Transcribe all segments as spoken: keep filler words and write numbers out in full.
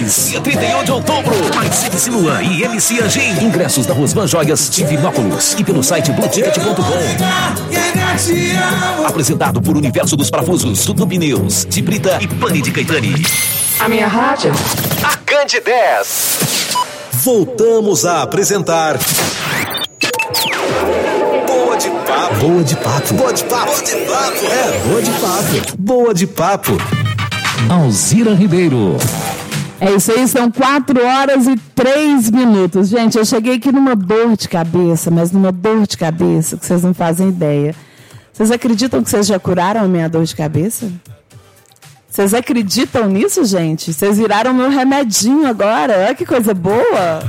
Joias. Dia trinta e um de outubro. Participe-se Luan e M C Angem. Ingressos da Rosman Joias de Vinópolis e pelo site blue ticket ponto com. Apresentado por Universo dos Parafusos, Tudo Pneus, de Brita e Pane de Caetani. A minha rádio. A Cande dez. Voltamos a apresentar Boa de Papo. Boa de Papo. Boa de Papo. Boa de Papo. É, Boa de Papo. Boa de Papo. Alzira Ribeiro. É isso aí, são quatro horas e três minutos. Gente, eu cheguei aqui numa dor de cabeça, mas numa dor de cabeça que vocês não fazem ideia. Vocês acreditam que vocês já curaram a minha dor de cabeça? Vocês acreditam nisso, gente? Vocês viraram meu remedinho agora. Olha que coisa boa.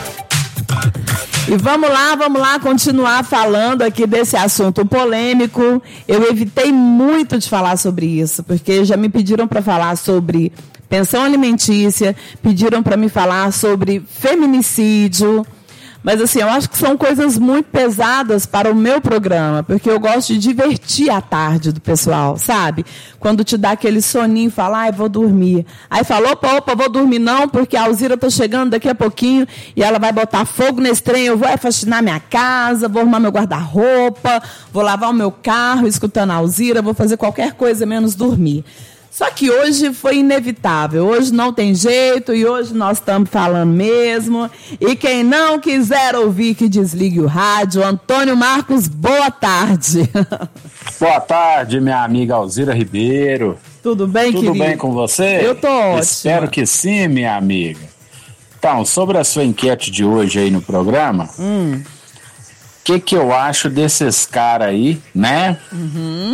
E vamos lá, vamos lá continuar falando aqui desse assunto polêmico. Eu evitei muito de falar sobre isso, porque já me pediram para falar sobre pensão alimentícia, pediram para me falar sobre feminicídio. Mas, assim, eu acho que são coisas muito pesadas para o meu programa, porque eu gosto de divertir a tarde do pessoal, sabe? Quando te dá aquele soninho e fala, ai, vou dormir. Aí fala, opa, opa, vou dormir não, porque a Alzira tá chegando daqui a pouquinho e ela vai botar fogo nesse trem, eu vou é, faxinar minha casa, vou arrumar meu guarda-roupa, vou lavar o meu carro escutando a Alzira, vou fazer qualquer coisa menos dormir. Só que hoje foi inevitável, hoje não tem jeito e hoje nós estamos falando mesmo. E quem não quiser ouvir, que desligue o rádio. Antônio Marcos, boa tarde. Boa tarde, minha amiga Alzira Ribeiro. Tudo bem, Tudo querido? Tudo bem com você? Eu tô ótima. Espero que sim, minha amiga. Então, sobre a sua enquete de hoje aí no programa, o hum. que que eu acho desses caras aí, né? Uhum.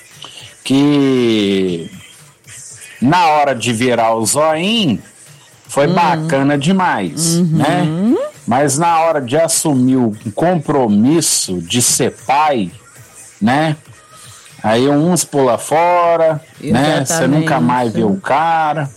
Que... na hora de virar o zoinho, foi uhum. bacana demais, uhum. né? Mas na hora de assumir o compromisso de ser pai, né? Aí uns pula fora, exatamente, né? Você nunca mais vê o cara.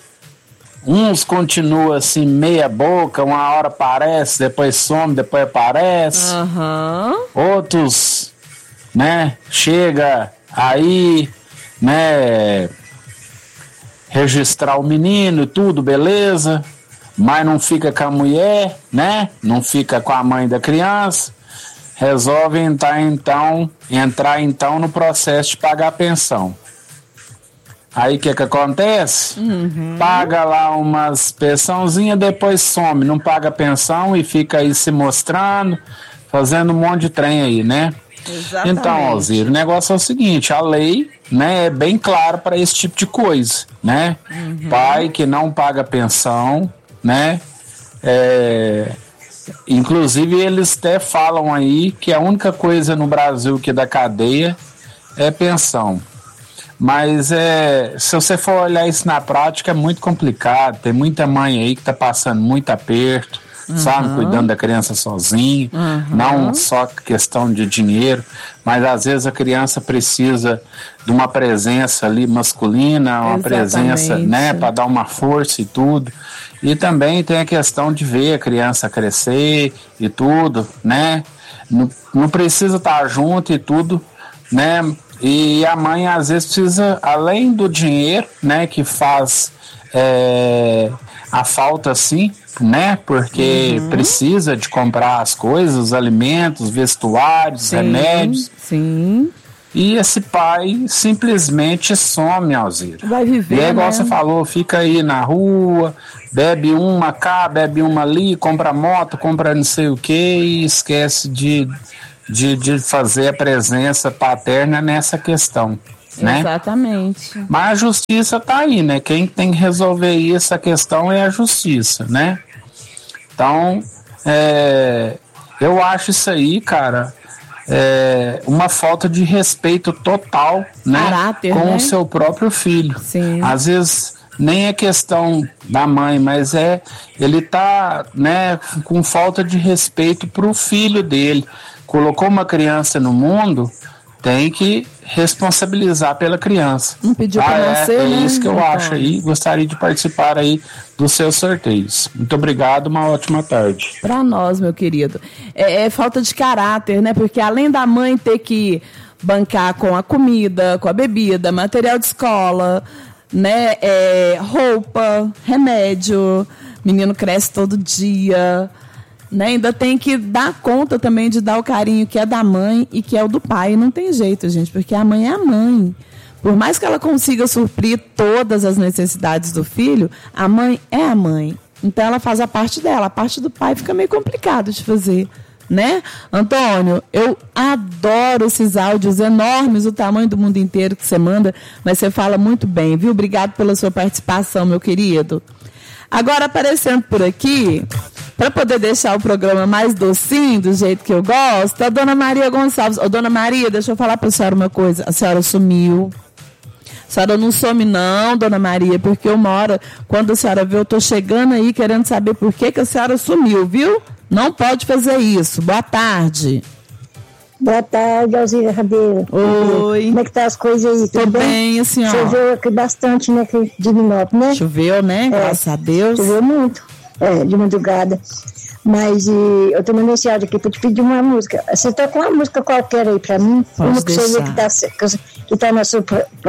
Uns continuam assim, meia boca, uma hora aparece, depois some, depois aparece. Uhum. Outros, né? Chega aí, né? Registrar o menino e tudo, beleza, mas não fica com a mulher, né? Não fica com a mãe da criança. Resolve entrar então, entrar então no processo de pagar a pensão. Aí o que que acontece? Uhum. Paga lá umas pensãozinhas, depois some, não paga a pensão e fica aí se mostrando, fazendo um monte de trem aí, né? Exatamente. Então, Alzira, o negócio é o seguinte, a lei, né, é bem clara para esse tipo de coisa, né? Uhum. Pai que não paga pensão, né? É, inclusive eles até falam aí que a única coisa no Brasil que dá cadeia é pensão. Mas é, se você for olhar isso na prática é muito complicado, tem muita mãe aí que tá passando muito aperto, uhum. sabe, cuidando da criança sozinho, uhum. não só questão de dinheiro, mas às vezes a criança precisa de uma presença ali masculina, uma exatamente. Presença, né, para dar uma força e tudo. E também tem a questão de ver a criança crescer e tudo, né? Não, não precisa estar junto e tudo, né? E a mãe às vezes precisa, além do dinheiro, né, que faz é, a falta sim, né? Porque uhum. precisa de comprar as coisas, os alimentos, vestuários, sim, remédios. Sim. E esse pai simplesmente some, Alzira. Vai viver, e é igual né? você falou, fica aí na rua, bebe uma cá, bebe uma ali, compra moto, compra não sei o que e esquece de, de, de fazer a presença paterna nessa questão. Né? Exatamente. Mas a justiça tá aí, né? Quem tem que resolver isso, a questão é a justiça, né? Então, é, eu acho isso aí, cara, é, uma falta de respeito total, né? Caráter, com né? o seu próprio filho. Sim. Às vezes nem é questão da mãe, mas é ele tá, né, com falta de respeito pro filho dele. Colocou uma criança no mundo, tem que responsabilizar pela criança. Não pediu ah, para é, nascer, é né? isso que eu então. acho aí. Gostaria de participar aí dos seus sorteios. Muito obrigado, uma ótima tarde. Para nós, meu querido. É, é falta de caráter, né? Porque além da mãe ter que bancar com a comida, com a bebida, material de escola, né? É, roupa, remédio, menino cresce todo dia, né? Ainda tem que dar conta também de dar o carinho que é da mãe e que é o do pai. Não tem jeito, gente, porque a mãe é a mãe. Por mais que ela consiga suprir todas as necessidades do filho, a mãe é a mãe. Então ela faz a parte dela. A parte do pai fica meio complicado de fazer, né? Antônio, eu adoro esses áudios enormes, o tamanho do mundo inteiro que você manda, mas você fala muito bem, viu? Obrigado pela sua participação, meu querido. Agora, aparecendo por aqui, para poder deixar o programa mais docinho, do jeito que eu gosto, a dona Maria Gonçalves. Ô, dona Maria, deixa eu falar para a senhora uma coisa. A senhora sumiu. A senhora não some não, dona Maria, porque uma hora, quando a senhora vê, eu estou chegando aí querendo saber por que, que a senhora sumiu, viu? Não pode fazer isso. Boa tarde. Boa tarde, Alzira Rabelo. Oi. Como é que tá as coisas aí? Tô bem, bem, a senhora. Choveu aqui bastante, né, aqui de Divinópolis, né? Choveu, né? É, graças a Deus. Choveu muito, é, de madrugada. Mas e, eu tô mandando esse áudio aqui pra te pedir uma música. Você toca uma música qualquer aí pra mim? Pode uma que deixar. você vê que tá, que tá no, seu,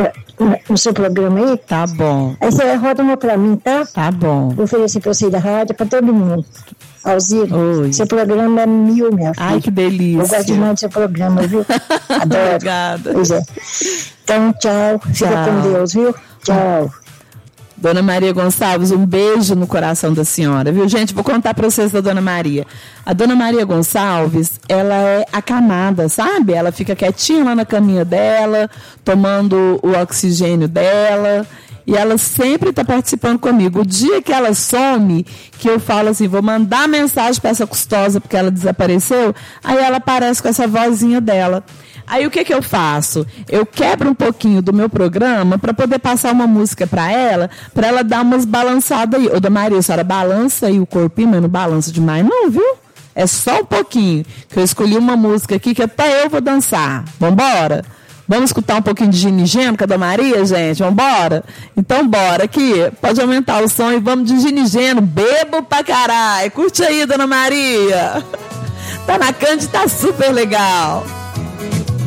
no seu programa aí? Tá bom. Aí você roda uma pra mim, tá? Tá bom. Vou oferecer pra você da rádio, pra todo mundo. Alzira, Oi. seu programa é mil, minha filha. Ai, que delícia. Eu gosto demais do seu programa, viu? Adoro. Obrigada. Pois é. Então, tchau. Fica Tchau. com Deus, viu? Tchau. Dona Maria Gonçalves, um beijo no coração da senhora, viu, gente? Vou contar para vocês da Dona Maria. A Dona Maria Gonçalves, ela é acamada, sabe? Ela fica quietinha lá na caminha dela, tomando o oxigênio dela, e ela sempre está participando comigo. O dia que ela some, que eu falo assim, vou mandar mensagem para essa custosa porque ela desapareceu, aí ela aparece com essa vozinha dela. Aí o que que eu faço? Eu quebro um pouquinho do meu programa para poder passar uma música para ela, para ela dar umas balançadas aí. Ô, Dona Maria, a senhora balança aí o corpinho, mas não balança demais não, viu? É só um pouquinho, que eu escolhi uma música aqui que até eu vou dançar. Vambora? Vamos escutar um pouquinho de Gini Geno com a Dona Maria, gente? Vambora? Então bora aqui. Pode aumentar o som e vamos de Gini Geno. Bebo pra caralho. Curte aí, Dona Maria. Tá na Cândido, tá super legal.